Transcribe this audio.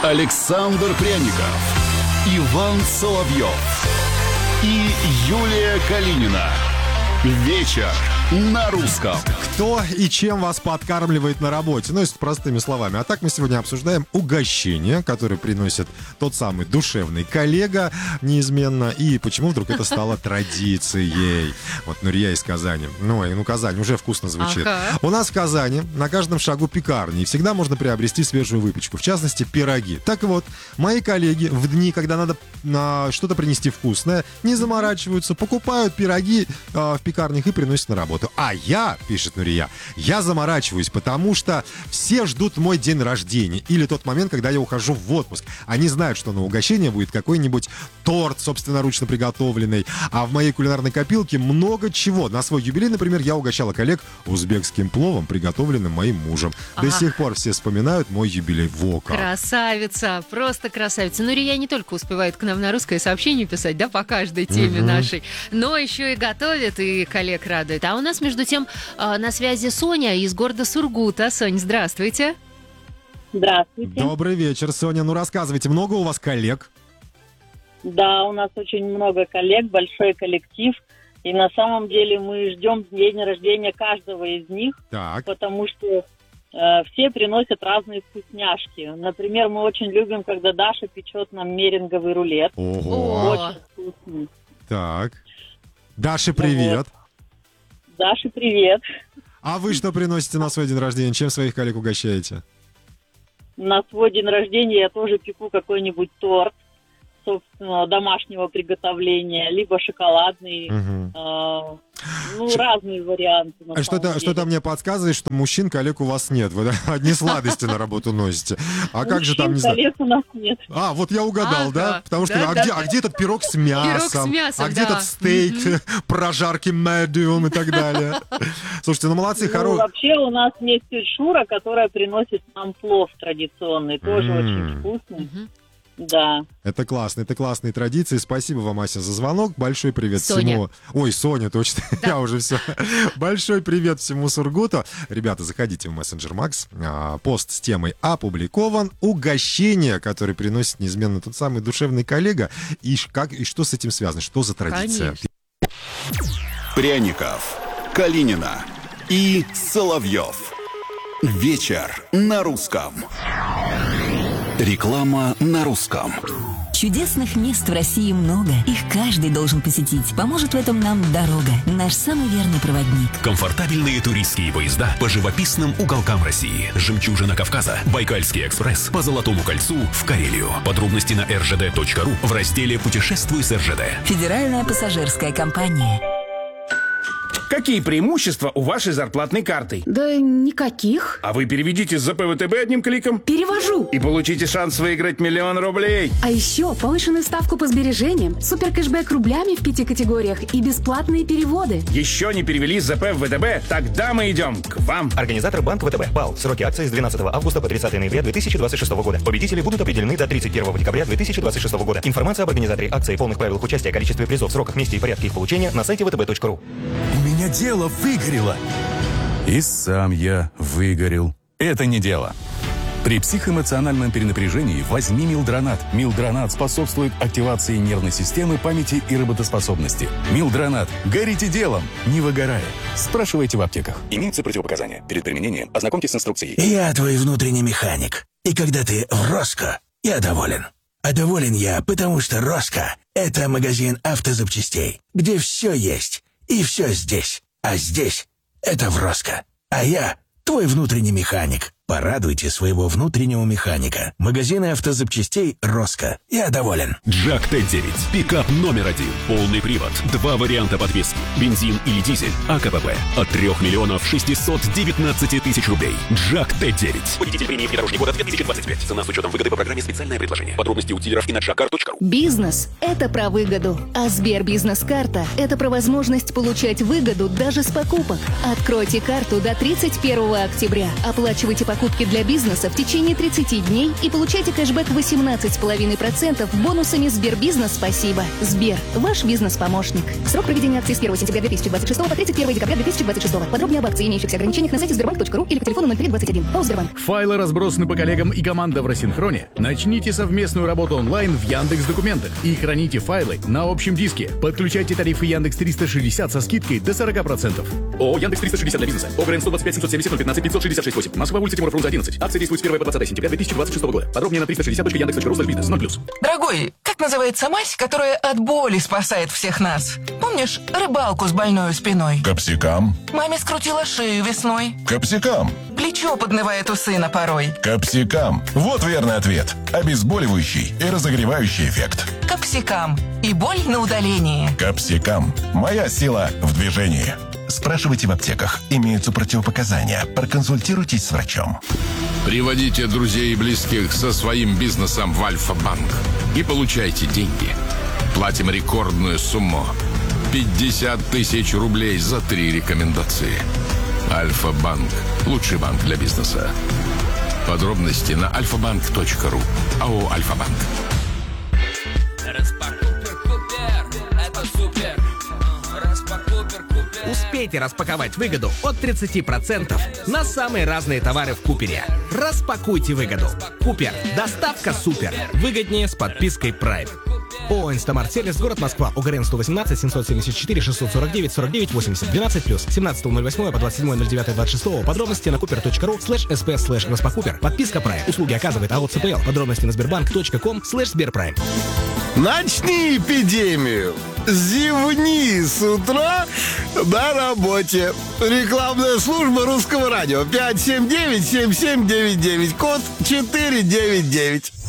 Александр Пряников, Иван Соловьев и Юлия Калинина. Вечер на русском. Кто и чем вас подкармливает на работе? Ну, если простыми словами. А так мы сегодня обсуждаем угощение, которое приносит тот самый душевный коллега неизменно. И почему вдруг это стало традицией? Вот Нурия из Казани. Ну, Казань уже вкусно звучит. Ага. У нас в Казани на каждом шагу пекарни. И всегда можно приобрести свежую выпечку. В частности, пироги. Так вот, мои коллеги в дни, когда надо что-то принести вкусное, не заморачиваются, покупают пироги в пекарнях и приносят на работу. А я, пишет Нурия, я заморачиваюсь, потому что все ждут мой день рождения или тот момент, когда я ухожу в отпуск. Они знают, что на угощение будет какой-нибудь торт собственноручно приготовленный. А в моей кулинарной копилке много чего. На свой юбилей, например, я угощала коллег узбекским пловом, приготовленным моим мужем. До сих пор все вспоминают мой юбилей. Вока. Красавица, просто красавица. Нурия не только успевает к нам на русское сообщение писать, да, по каждой теме нашей, но еще и готовит, и коллег радует. А у нас, между тем, на связи Соня из города Сургута. Сонь, здравствуйте. Здравствуйте. Добрый вечер, Соня. Ну, рассказывайте, много у вас коллег? Да, у нас очень много коллег, большой коллектив. И на самом деле мы ждем день рождения каждого из них, потому что все приносят разные вкусняшки. Например, мы очень любим, когда Даша печет нам меренговый рулет. Ого. Очень вкусный. Так. Даше привет. Даша, привет. А вы что приносите на свой день рождения? Чем своих коллег угощаете? На свой день рождения я тоже пеку какой-нибудь торт, собственно, домашнего приготовления, либо шоколадный, разные варианты. Что-то мне подсказывает, что мужчин коллег у вас нет. Вы одни сладости на работу носите. А как же там, не знаю... коллег у нас нет. А, вот я угадал, да? Потому что, где этот пирог с мясом? А где этот стейк, прожарки медиум и так далее? Слушайте, молодцы, хорошие. Вообще у нас есть тетя Шура, которая приносит нам плов традиционный, тоже очень вкусный. Да. Это классные традиции. Спасибо вам, Ася, за звонок. Большой привет всему... Ой, Соня, точно. Да. Я уже все. Большой привет всему Сургуту. Ребята, заходите в мессенджер Макс. Пост с темой опубликован. Угощение, которое приносит неизменно тот самый душевный коллега. И что с этим связано? Что за традиция? Конечно. Пряников, Калинина и Соловьев. Вечер на русском. Реклама на русском. Чудесных мест в России много. Их каждый должен посетить. Поможет в этом нам дорога. Наш самый верный проводник. Комфортабельные туристские поезда по живописным уголкам России. Жемчужина Кавказа. Байкальский экспресс. По Золотому кольцу в Карелию. Подробности на rжd.ru в разделе «Путешествуй с РЖД». Федеральная пассажирская компания. Какие преимущества у вашей зарплатной карты? Да никаких. А вы переведите с ЗП ВТБ одним кликом. Перевожу. И получите шанс выиграть 1 000 000 рублей. А еще повышенную ставку по сбережениям, супер кэшбэк рублями в 5 категориях и бесплатные переводы. Еще не перевели с ЗП в ВТБ? Тогда мы идем к вам. Организатор Банк ВТБ. ПАО. Сроки акции с 12 августа по 30 ноября 2026 года. Победители будут определены до 31 декабря 2026 года. Информация об организаторе акции, полных правилах участия, количестве призов, сроках, месте и порядке их получения на сайте vtb.ru. У меня дело выгорело. И сам я выгорел. Это не дело. При психоэмоциональном перенапряжении возьми Милдронат. Милдронат способствует активации нервной системы, памяти и работоспособности. Милдронат. Горите делом, не выгорая. Спрашивайте в аптеках. Имеются противопоказания. Перед применением ознакомьтесь с инструкцией. Я твой внутренний механик. И когда ты в Роско, я доволен. А доволен я, потому что Роско – это магазин автозапчастей, где все есть. И все здесь. А здесь – это в Роско. А я – твой внутренний механик. Порадуйте своего внутреннего механика. Магазины автозапчастей «Роско». Я доволен. Джак Т9. Пикап номер 1. Полный привод. 2 варианта подвески. Бензин или дизель. АКПП. От 3 619 000 рублей. Джак Т9. Победитель премии «Внедорожник года» 2025. Цена с учетом выгоды по программе «Специальное предложение». Подробности у дилеров и на jakar.ru. Бизнес – это про выгоду. А Сбербизнес-карта – это про возможность получать выгоду даже с покупок. Откройте карту до 31 октября. Оплачивайте по покупки для бизнеса в течение 30 дней и получайте кэшбэк 18,5% бонусами Сбербизнес «Спасибо». Сбер – ваш бизнес-помощник. Срок проведения акции с 1 сентября 2026 по 31 декабря 2026. Подробнее об акции, имеющихся ограничениях на сайте sberbank.ru или по телефону 0321. ПАО «Сбербанк». Файлы разбросаны по коллегам и команда в рассинхроне. Начните совместную работу онлайн в Яндекс.Документах и храните файлы на общем диске. Подключайте тарифы Яндекс 360 со скидкой до 40%. ООО Яндекс 360 для бизнеса. ОГРН 125 770 015 566 8. Москва, улица Тимура Фрунзе 11. Акция действует с 1 по 20 сентября 2026 года. Подробнее на 360.яндекс.ру/бизнес. 0+. Дорогой, как называется мазь, которая от боли спасает всех нас? Помнишь рыбалку с больной спиной? Капсикам. Маме скрутила шею весной. Капсикам. Плечо подмывает у сына порой. Капсикам. Вот верный ответ. Обезболивающий и разогревающий эффект. Капсикам. И боль на удалении. Капсикам. Моя сила в движении. Спрашивайте в аптеках. Имеются противопоказания. Проконсультируйтесь с врачом. Приводите друзей и близких со своим бизнесом в Альфа-банк и получайте деньги. Платим рекордную сумму. 50 тысяч рублей за 3 рекомендации. Альфа-банк. Лучший банк для бизнеса. Подробности на alfabank.ru. АО «Альфа-банк». Успейте распаковать выгоду от 30% на самые разные товары в Купере. Распакуйте выгоду. Купер. Доставка супер. Выгоднее с подпиской Prime. ООО «Инстамарт Сервис», город Москва, ОГРН 118 774 649 49 80 12+, 17.08 по 27.09.26. Подробности на cooper.ru/sp/распакупер. Подписка Prime. Услуги оказывает АО ЦПЛ. Подробности на sberbank.com/sberprime. Начни эпидемию. Зевни с утра на работе. Рекламная служба Русского радио. 579-7799. Код 499.